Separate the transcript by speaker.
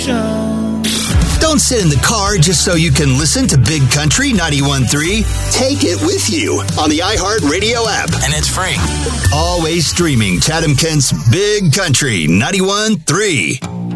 Speaker 1: Don't sit in the car just so you can listen to Big Country 91.3. Take it with you on the iHeartRadio app.
Speaker 2: And it's free.
Speaker 1: Always streaming Chatham Kent's Big Country 91.3.